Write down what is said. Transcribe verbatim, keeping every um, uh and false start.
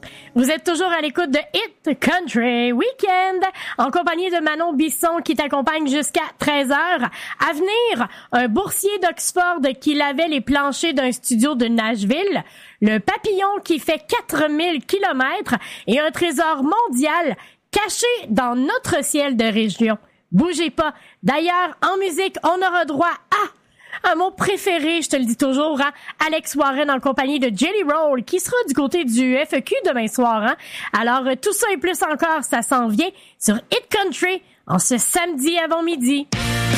Vous êtes toujours à l'écoute de Hit Country Weekend en compagnie de Manon Bisson qui t'accompagne jusqu'à treize heures. À venir, un boursier d'Oxford qui lavait les planchers d'un studio de Nashville, le papillon qui fait quatre mille kilomètres et un trésor mondial caché dans notre ciel de région. Bougez pas. D'ailleurs, en musique, on aura droit à un mot préféré, je te le dis toujours, hein? Alex Warren en compagnie de Jelly Roll, qui sera du côté du F E Q demain soir, hein? Alors, tout ça et plus encore, ça s'en vient sur Hit Country en ce samedi avant midi.